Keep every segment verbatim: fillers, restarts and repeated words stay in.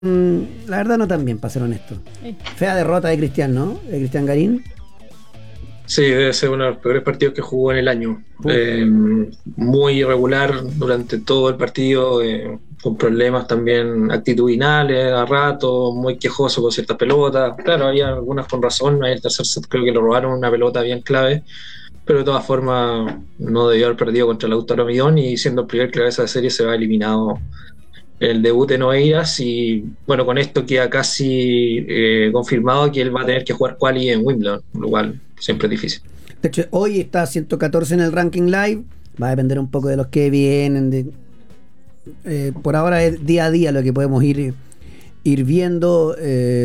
Mm, la verdad no tan bien, para ser honesto. Sí. Fea derrota de Cristian, ¿no? De Cristian Garín. Sí, debe ser uno de los peores partidos que jugó en el año. Eh, muy irregular durante todo el partido, eh, con problemas también actitudinales a rato, muy quejoso con ciertas pelotas. Claro, había algunas con razón. Ahí el tercer set creo que le robaron una pelota bien clave, pero de todas formas no debió haber perdido contra Lautaro Midón y siendo el primer cabeza de serie se va eliminado el debut en Oeiras y bueno, con esto queda casi eh, confirmado que él va a tener que jugar quali en Wimbledon, lo cual siempre es difícil. De hecho, hoy está ciento catorce en el ranking live. Va a depender un poco de los que vienen. De, eh, por ahora es día a día lo que podemos ir, ir viendo. Eh,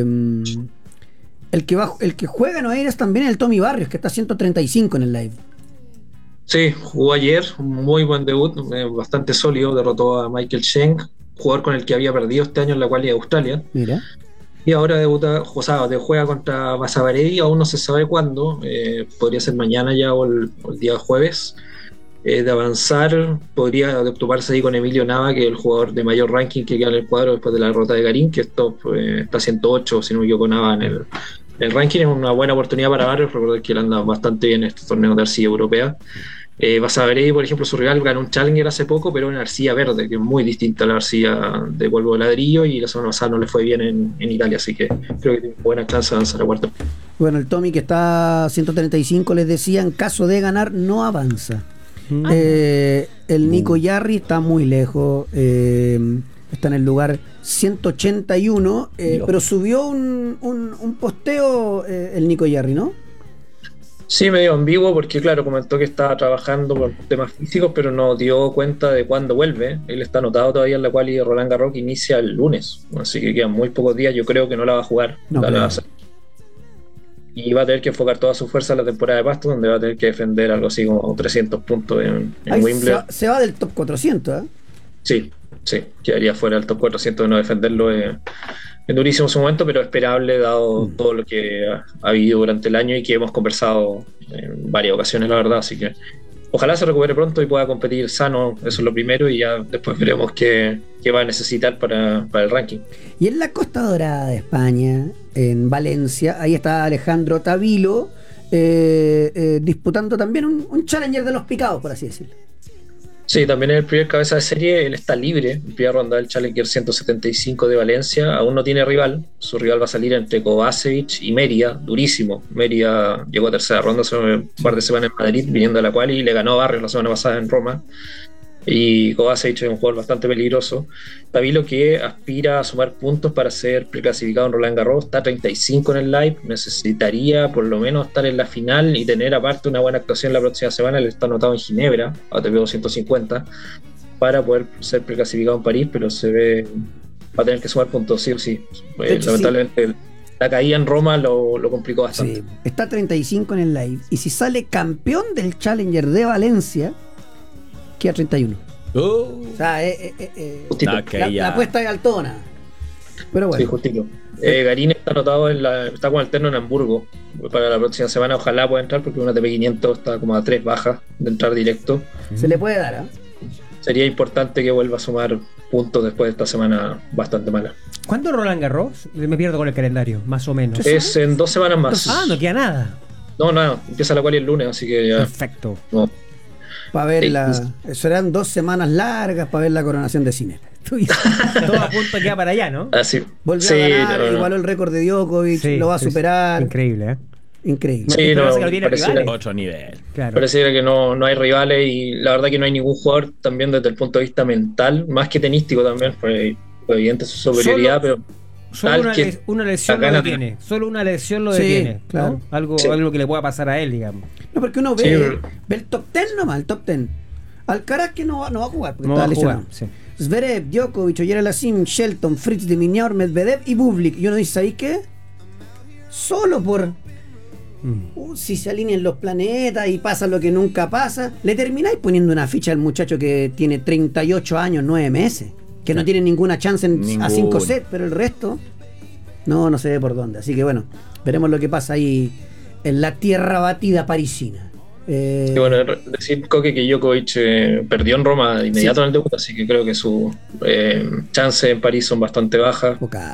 el, que va, el que juega en Oeiras también es el Tommy Barrios, que está ciento treinta y cinco en el live. Sí, jugó ayer, un muy buen debut, eh, bastante sólido, derrotó a Michael Cheng, jugador con el que había perdido este año en la quali de Australia. Mira. Y ahora debuta, o sea, juega contra Basavaredi, aún no se sabe cuándo, eh, podría ser mañana ya o el, o el día jueves. Eh, de avanzar, podría toparse ahí con Emilio Nava, que es el jugador de mayor ranking que queda en el cuadro después de la derrota de Garín, que esto, eh, está ciento ocho, si no me equivoco, Nava en el, el ranking. Es una buena oportunidad para Barrios, recordar que él anda bastante bien en estos torneos de arcilla europea. Eh, Basavaredi, por ejemplo, su rival ganó un Challenger hace poco, pero en arcilla verde, que es muy distinta a la arcilla de polvo de ladrillo, y la semana pasada no le fue bien en, en Italia, así que creo que tiene buena chance de avanzar a cuarto. Bueno, el Tommy, que está ciento treinta y cinco, les decía, en caso de ganar, no avanza. Ah. Eh, el Nico Yarri está muy lejos, eh, está en el lugar ciento ochenta y uno, eh, pero subió un, un, un posteo eh, el Nico Yarri, ¿no? Sí, medio ambiguo porque claro, comentó que estaba trabajando por temas físicos, pero no dio cuenta de cuándo vuelve. Él está anotado todavía en la quali de Roland Garros, que inicia el lunes, así que quedan muy pocos días. Yo creo que no la va a jugar, no, la va a y va a tener que enfocar toda su fuerza en la temporada de Pasto, donde va a tener que defender algo así como trescientos puntos en, en Ay, Wimbledon. Se, se va del top cuatrocientos, ¿eh? Sí, sí, quedaría fuera del top cuatrocientos de no defenderlo. Eh, Es durísimo su momento, pero esperable dado mm. todo lo que ha, ha habido durante el año y que hemos conversado en varias ocasiones, la verdad. Así que ojalá se recupere pronto y pueda competir sano, eso es lo primero, y ya después veremos qué, qué va a necesitar para, para el ranking. Y en la Costa Dorada de España, en Valencia, ahí está Alejandro Tavilo eh, eh, disputando también un, un Challenger de los picados, por así decirlo. Sí, también es el primer cabeza de serie, él está libre, en primera ronda del Challenger ciento setenta y cinco de Valencia, aún no tiene rival, su rival va a salir entre Kovacevic y Meria, durísimo. Meria llegó a tercera ronda hace un par de semanas en Madrid, viniendo a la quali, y le ganó a Barrios la semana pasada en Roma, y Kovacevic es un jugador bastante peligroso. Tavilo, que aspira a sumar puntos para ser preclasificado en Roland Garros, está treinta y cinco en el live, necesitaría por lo menos estar en la final y tener aparte una buena actuación la próxima semana. Él está anotado en Ginebra, A T P doscientos cincuenta, para poder ser preclasificado en París, pero se ve va a tener que sumar puntos sí o sí. Eh, lamentablemente sí. La caída en Roma lo, lo complicó bastante. Sí, está treinta y cinco en el live, y si sale campeón del Challenger de Valencia, queda treinta y uno. Oh. O sea, eh, eh, eh, okay, la, la apuesta es altona. Pero bueno. Sí, justito. Eh, Garín está anotado en la, está con alterno en Hamburgo para la próxima semana. Ojalá pueda entrar porque una A T P quinientos está como a tres bajas de entrar directo. Se le puede dar, ¿eh? Sería importante que vuelva a sumar puntos después de esta semana bastante mala. ¿Cuándo Roland Garros? Me pierdo con el calendario, más o menos. Es en dos semanas más. Ah, no queda nada. No, no, empieza la quali el lunes, así que ya. Perfecto. No. Para ver la. Serán dos semanas largas para ver la coronación de Sinner. Todo a punto queda para allá, ¿no? Así. Volvió sí, a ganar, no, no. igualó el récord de Djokovic, sí, lo va a superar. Increíble, ¿eh? Increíble. Sí, no, que no tiene pareciera, rivales. Otro nivel. Claro. Pareciera que no, no hay rivales y la verdad que no hay ningún jugador también desde el punto de vista mental, más que tenístico también, fue evidente su superioridad, Solo... pero Solo una, le, una lesión lo detiene. De... Solo una lesión lo detiene. Sí, claro. ¿No? Algo, sí. algo que le pueda pasar a él, digamos. No, porque uno ve, sí, pero... ve el top ten nomás, el top ten. Alcaraz que no va, no va a jugar porque no está lesionado. Sí. Zverev, Djokovic, Oyer Alassim, Shelton, Fritz de Mignaur, Medvedev y Bublik. Y uno dice, ¿sabes qué? Solo por mm. uh, si se alinean los planetas y pasa lo que nunca pasa, le termináis poniendo una ficha al muchacho que tiene treinta y ocho años, nueve meses, que no tiene ninguna chance en, Ningún. a cinco sets, pero el resto no, no se ve por dónde. Así que bueno, veremos lo que pasa ahí en la tierra batida parisina. Eh, y bueno, decir Coque que Djokovic eh, perdió en Roma de inmediato sí. en el debut, así que creo que sus eh, chances en París son bastante bajas.